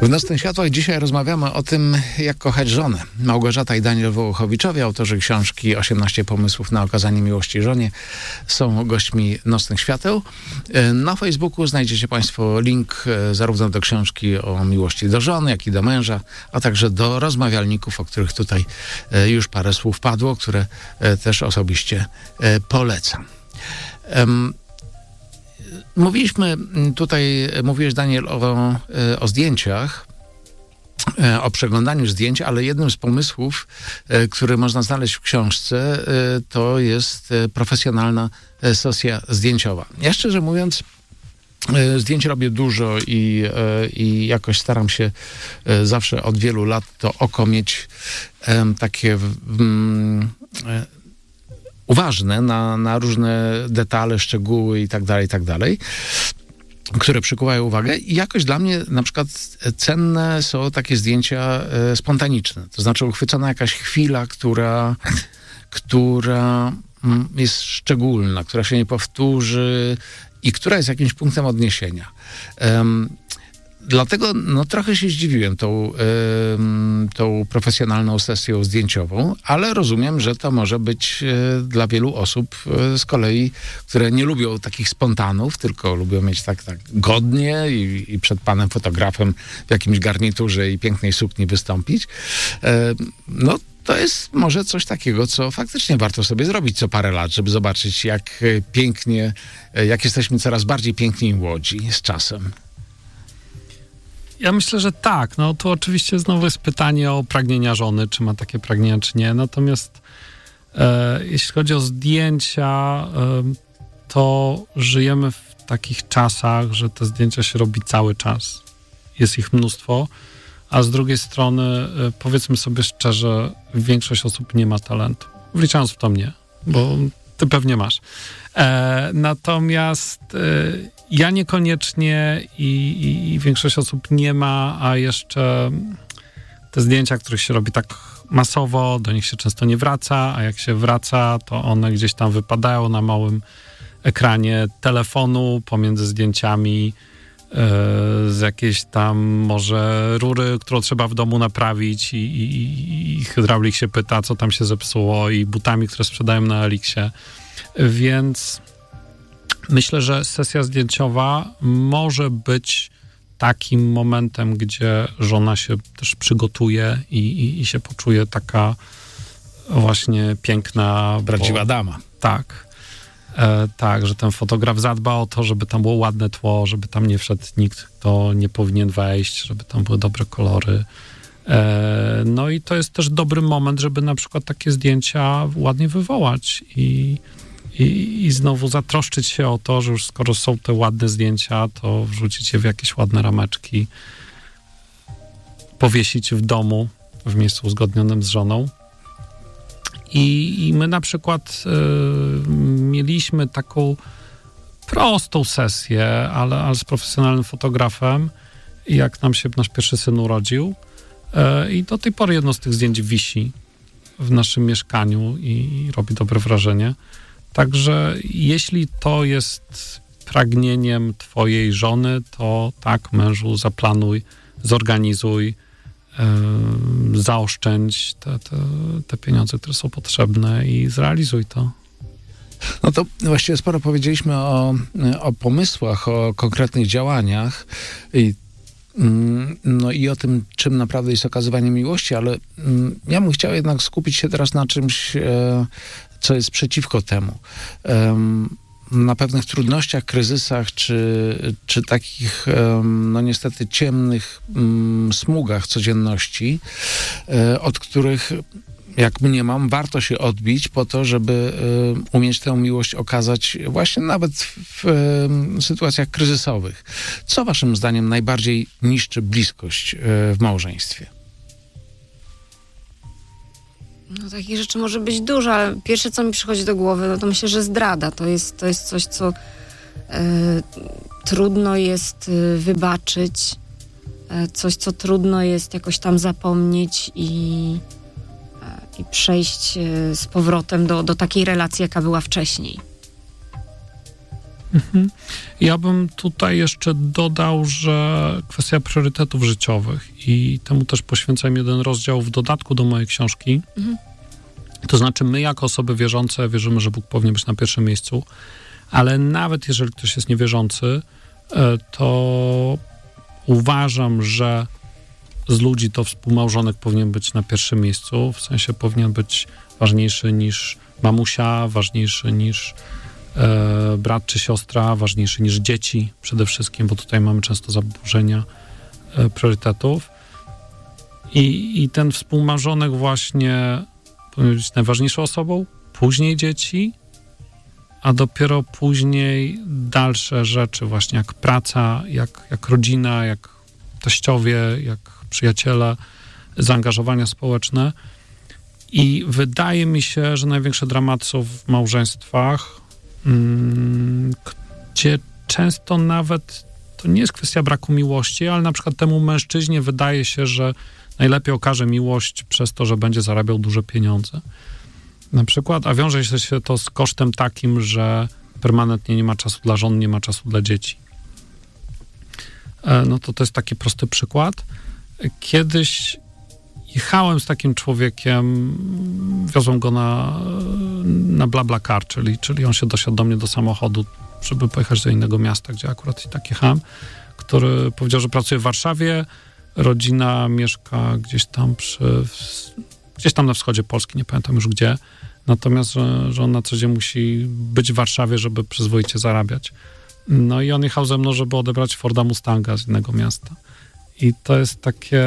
W Nocnych Światłach dzisiaj rozmawiamy o tym, jak kochać żonę. Małgorzata i Daniel Wołochowiczowie, autorzy książki 18 pomysłów na okazanie miłości żonie, są gośćmi Nocnych Świateł. Na Facebooku znajdziecie Państwo link zarówno do książki o miłości do żony, jak i do męża, a także do rozmawialników, o których tutaj już parę słów padło, które też osobiście polecam. Mówiłeś, Daniel, o zdjęciach, o przeglądaniu zdjęć, ale jednym z pomysłów, który można znaleźć w książce, to jest profesjonalna sesja zdjęciowa. Ja szczerze mówiąc, zdjęć robię dużo i jakoś staram się zawsze od wielu lat to oko mieć takie uważne na różne detale, szczegóły i tak dalej, które przykuwają uwagę. I jakoś dla mnie na przykład cenne są takie zdjęcia spontaniczne. To znaczy uchwycona jakaś chwila, która jest szczególna, która się nie powtórzy i która jest jakimś punktem odniesienia. Dlatego trochę się zdziwiłem tą profesjonalną sesją zdjęciową, ale rozumiem, że to może być dla wielu osób z kolei, które nie lubią takich spontanów, tylko lubią mieć tak godnie i przed panem fotografem w jakimś garniturze i pięknej sukni wystąpić. To jest może coś takiego, co faktycznie warto sobie zrobić co parę lat, żeby zobaczyć, jak pięknie, jak jesteśmy coraz bardziej piękni i młodzi z czasem. Ja myślę, że tak. No tu oczywiście znowu jest pytanie o pragnienia żony, czy ma takie pragnienia, czy nie. Natomiast jeśli chodzi o zdjęcia, to żyjemy w takich czasach, że te zdjęcia się robi cały czas. Jest ich mnóstwo, a z drugiej strony, powiedzmy sobie szczerze, większość osób nie ma talentu. Wliczając w to mnie, bo ty pewnie masz. Natomiast ja niekoniecznie i większość osób nie ma, a jeszcze te zdjęcia, których się robi tak masowo, do nich się często nie wraca, a jak się wraca, to one gdzieś tam wypadają na małym ekranie telefonu pomiędzy zdjęciami z jakiejś tam może rury, którą trzeba w domu naprawić i hydraulik się pyta, co tam się zepsuło i butami, które sprzedają na Elixie. Więc myślę, że sesja zdjęciowa może być takim momentem, gdzie żona się też przygotuje i się poczuje taka właśnie piękna. Prawdziwa dama. Tak. Tak, że ten fotograf zadba o to, żeby tam było ładne tło, żeby tam nie wszedł nikt, kto nie powinien wejść, żeby tam były dobre kolory. No i to jest też dobry moment, żeby na przykład takie zdjęcia ładnie wywołać i znowu zatroszczyć się o to, że już skoro są te ładne zdjęcia, to wrzucić je w jakieś ładne rameczki, powiesić w domu, w miejscu uzgodnionym z żoną. I my na przykład mieliśmy taką prostą sesję, ale z profesjonalnym fotografem, jak nam się nasz pierwszy syn urodził. I do tej pory jedno z tych zdjęć wisi w naszym mieszkaniu i robi dobre wrażenie. Także jeśli to jest pragnieniem twojej żony, to tak, mężu, zaplanuj, zorganizuj, zaoszczędź te pieniądze, które są potrzebne i zrealizuj to. No to właściwie sporo powiedzieliśmy o pomysłach, o konkretnych działaniach i o tym, czym naprawdę jest okazywanie miłości, ale ja bym chciał jednak skupić się teraz na czymś, co jest przeciwko temu. Na pewnych trudnościach, kryzysach, czy takich, niestety ciemnych smugach codzienności, od których, jak mniemam, warto się odbić po to, żeby umieć tę miłość okazać właśnie nawet w sytuacjach kryzysowych. Co waszym zdaniem najbardziej niszczy bliskość w małżeństwie? No takich rzeczy może być dużo, ale pierwsze, co mi przychodzi do głowy, to myślę, że zdrada. To jest coś, co trudno jest wybaczyć, coś, co trudno jest jakoś tam zapomnieć i przejść z powrotem do takiej relacji, jaka była wcześniej. Ja bym tutaj jeszcze dodał, że kwestia priorytetów życiowych i temu też poświęcam jeden rozdział w dodatku do mojej książki. To znaczy my jako osoby wierzące wierzymy, że Bóg powinien być na pierwszym miejscu, ale nawet jeżeli ktoś jest niewierzący, to uważam, że z ludzi to współmałżonek powinien być na pierwszym miejscu, w sensie powinien być ważniejszy niż mamusia, ważniejszy niż brat czy siostra, ważniejszy niż dzieci przede wszystkim, bo tutaj mamy często zaburzenia priorytetów. I ten współmałżonek właśnie powinien być najważniejszą osobą, później dzieci, a dopiero później dalsze rzeczy właśnie jak praca, jak rodzina, jak teściowie, jak przyjaciele, zaangażowania społeczne. I wydaje mi się, że największe dramaty są w małżeństwach, gdzie często nawet to nie jest kwestia braku miłości, ale na przykład temu mężczyźnie wydaje się, że najlepiej okaże miłość przez to, że będzie zarabiał duże pieniądze. Na przykład, a wiąże się to z kosztem takim, że permanentnie nie ma czasu dla żon, nie ma czasu dla dzieci. No to jest taki prosty przykład. Kiedyś jechałem z takim człowiekiem, wiozłem go na BlaBlaCar, czyli on się dosiadł do mnie do samochodu, żeby pojechać do innego miasta, gdzie akurat i tak jechałem, który powiedział, że pracuje w Warszawie, rodzina mieszka gdzieś tam na wschodzie Polski, nie pamiętam już gdzie, natomiast, że on na co dzień musi być w Warszawie, żeby przyzwoicie zarabiać. No i on jechał ze mną, żeby odebrać Forda Mustanga z innego miasta. I to jest takie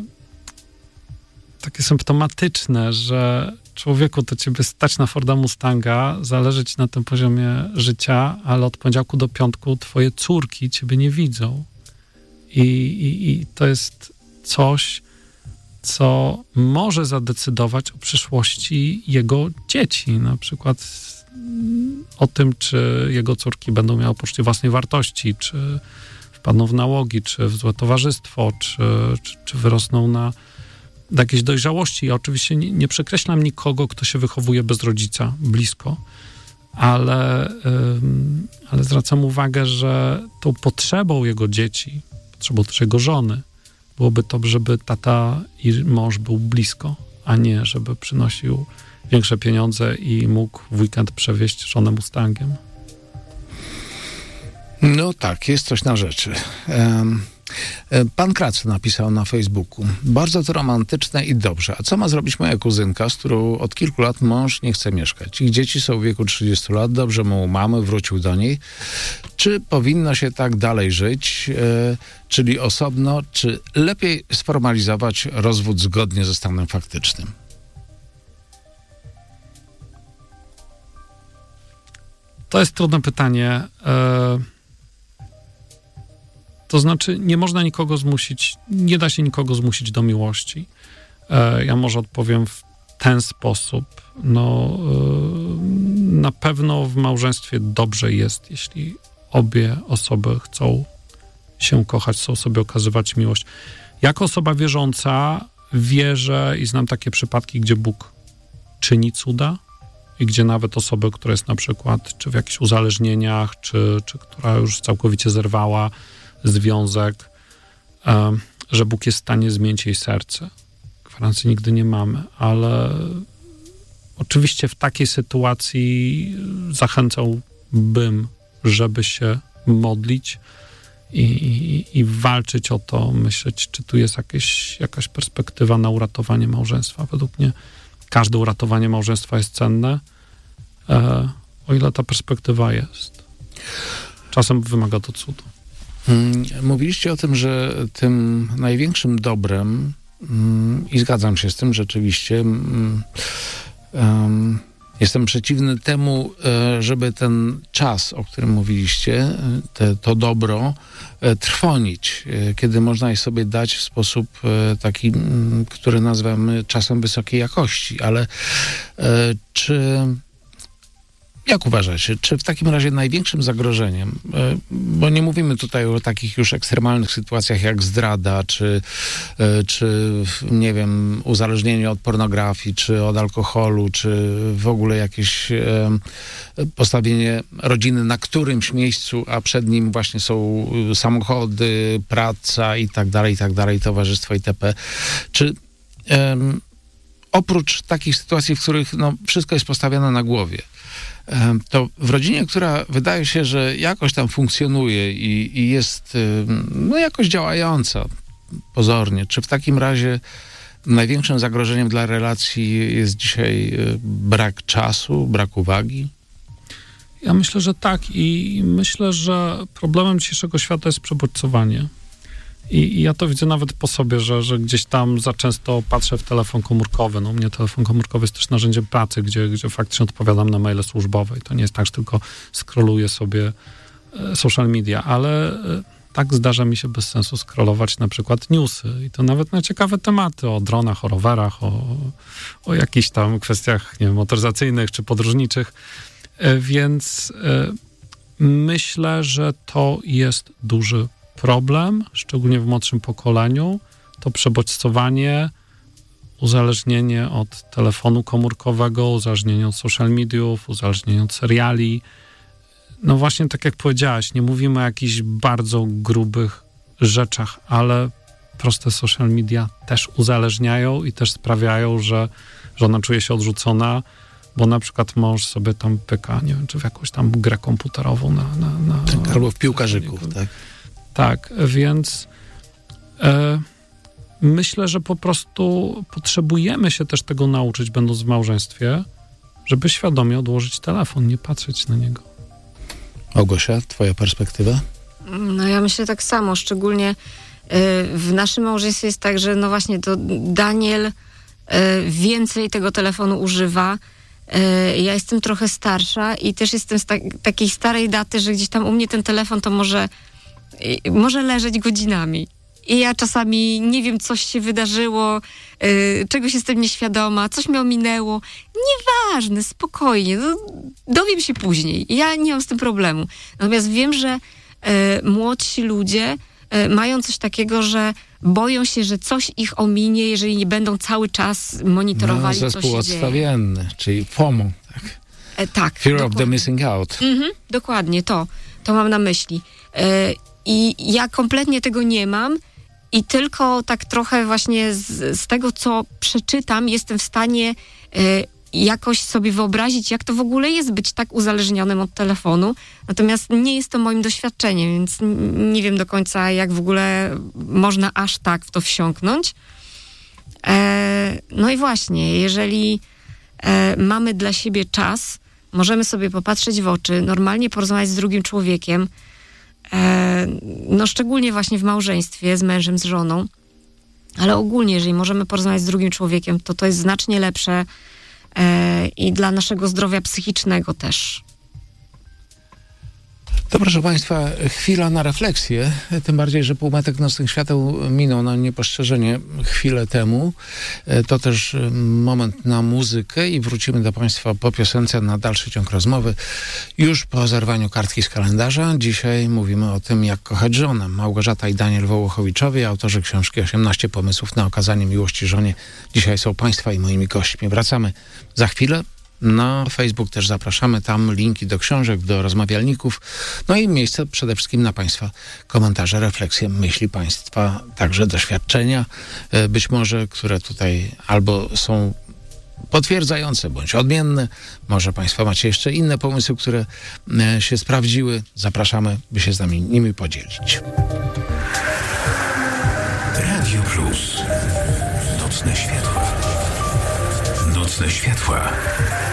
symptomatyczne, że człowieku, to ciebie stać na Forda Mustanga, zależy ci na tym poziomie życia, ale od poniedziałku do piątku twoje córki ciebie nie widzą. I to jest coś, co może zadecydować o przyszłości jego dzieci. Na przykład o tym, czy jego córki będą miały poczucie własnej wartości, czy wpadną w nałogi, czy w złe towarzystwo, czy wyrosną na jakiejś dojrzałości. Ja oczywiście nie przekreślam nikogo, kto się wychowuje bez rodzica blisko, ale zwracam uwagę, że tą potrzebą jego dzieci, potrzebą też jego żony, byłoby to, żeby tata i mąż był blisko, a nie żeby przynosił większe pieniądze i mógł w weekend przewieźć żonę Mustangiem. No tak, jest coś na rzeczy. Pan Krac napisał na Facebooku: bardzo to romantyczne i dobrze. A co ma zrobić moja kuzynka, z którą od kilku lat mąż nie chce mieszkać? Ich dzieci są w wieku 30 lat, dobrze mu u mamy, wrócił do niej. Czy powinno się tak dalej żyć, czyli osobno, czy lepiej sformalizować rozwód zgodnie ze stanem faktycznym? To jest trudne pytanie. To znaczy, nie można nikogo zmusić, nie da się nikogo zmusić do miłości. Ja może odpowiem w ten sposób. Na pewno w małżeństwie dobrze jest, jeśli obie osoby chcą się kochać, chcą sobie okazywać miłość. Jako osoba wierząca wierzę i znam takie przypadki, gdzie Bóg czyni cuda i gdzie nawet osoby, która jest na przykład czy w jakichś uzależnieniach, czy która już całkowicie zerwała związek, że Bóg jest w stanie zmienić jej serce. Gwarancji nigdy nie mamy, ale oczywiście w takiej sytuacji zachęcałbym, żeby się modlić i walczyć o to, myśleć, czy tu jest jakaś perspektywa na uratowanie małżeństwa. Według mnie każde uratowanie małżeństwa jest cenne, o ile ta perspektywa jest. Czasem wymaga to cudu. Mówiliście o tym, że tym największym dobrem, i zgadzam się z tym rzeczywiście, jestem przeciwny temu, żeby ten czas, o którym mówiliście, to dobro trwonić, kiedy można je sobie dać w sposób taki, który nazywamy czasem wysokiej jakości, ale czy Jak uważacie, czy w takim razie największym zagrożeniem, bo nie mówimy tutaj o takich już ekstremalnych sytuacjach jak zdrada, czy nie wiem, uzależnienie od pornografii, czy od alkoholu, czy w ogóle jakieś postawienie rodziny na którymś miejscu, a przed nim właśnie są samochody, praca i tak dalej, towarzystwo itp. Czy oprócz takich sytuacji, w których wszystko jest postawione na głowie, to w rodzinie, która wydaje się, że jakoś tam funkcjonuje i jest jakoś działająca pozornie, czy w takim razie największym zagrożeniem dla relacji jest dzisiaj brak czasu, brak uwagi? Ja myślę, że tak i myślę, że problemem dzisiejszego świata jest przebodźcowanie. I ja to widzę nawet po sobie, że gdzieś tam za często patrzę w telefon komórkowy. No u mnie telefon komórkowy jest też narzędziem pracy, gdzie faktycznie odpowiadam na maile służbowe. I to nie jest tak, że tylko scrolluję sobie social media, ale tak zdarza mi się bez sensu scrollować na przykład newsy. I to nawet na ciekawe tematy o dronach, o rowerach, o jakichś tam kwestiach, nie wiem, motoryzacyjnych czy podróżniczych. Więc myślę, że to jest duży problem, szczególnie w młodszym pokoleniu, to przebodźcowanie, uzależnienie od telefonu komórkowego, uzależnienie od social mediów, uzależnienie od seriali. No właśnie tak jak powiedziałaś, nie mówimy o jakichś bardzo grubych rzeczach, ale proste social media też uzależniają i też sprawiają, że ona czuje się odrzucona, bo na przykład mąż sobie tam pyka, nie wiem, czy w jakąś tam grę komputerową albo w piłkarzyków, tak? Tak, więc myślę, że po prostu potrzebujemy się też tego nauczyć, będąc w małżeństwie, żeby świadomie odłożyć telefon, nie patrzeć na niego. Małgosia, twoja perspektywa? No ja myślę tak samo, szczególnie w naszym małżeństwie jest tak, że no właśnie to Daniel więcej tego telefonu używa. Ja jestem trochę starsza i też jestem z takiej starej daty, że gdzieś tam u mnie ten telefon to może leżeć godzinami. I ja czasami nie wiem, coś się wydarzyło, czegoś jestem nieświadoma, coś mnie ominęło. Nieważne, spokojnie, dowiem się później. Ja nie mam z tym problemu. Natomiast wiem, że młodsi ludzie mają coś takiego, że boją się, że coś ich ominie, jeżeli nie będą cały czas monitorowali, co się dzieje. Zespół odstawienny, czyli FOMO. Tak. Fear of the missing out. Dokładnie, to mam na myśli. I ja kompletnie tego nie mam i tylko tak trochę właśnie z tego, co przeczytam, jestem w stanie jakoś sobie wyobrazić, jak to w ogóle jest być tak uzależnionym od telefonu. Natomiast nie jest to moim doświadczeniem, więc nie wiem do końca, jak w ogóle można aż tak w to wsiąknąć. No i właśnie, jeżeli mamy dla siebie czas, możemy sobie popatrzeć w oczy, normalnie porozmawiać z drugim człowiekiem, no szczególnie właśnie w małżeństwie, z mężem, z żoną, ale ogólnie, jeżeli możemy porozmawiać z drugim człowiekiem, to jest znacznie lepsze i dla naszego zdrowia psychicznego też. To proszę Państwa, chwila na refleksję, tym bardziej, że półmetek nocnych świateł minął na niepostrzeżenie chwilę temu. To też moment na muzykę i wrócimy do Państwa po piosence na dalszy ciąg rozmowy. Już po zerwaniu kartki z kalendarza. Dzisiaj mówimy o tym, jak kochać żonę. Małgorzata i Daniel Wołochowiczowie, autorzy książki 18 pomysłów na okazanie miłości żonie. Dzisiaj są Państwa i moimi gośćmi. Wracamy za chwilę. Na Facebook też zapraszamy, tam linki do książek, do rozmawialników, no i miejsce przede wszystkim na Państwa komentarze, refleksje, myśli Państwa, także doświadczenia, być może, które tutaj albo są potwierdzające, bądź odmienne. Może Państwo macie jeszcze inne pomysły, które się sprawdziły. Zapraszamy, by się z nami nimi podzielić. Radio Plus. Nocne światła. Nocne światła.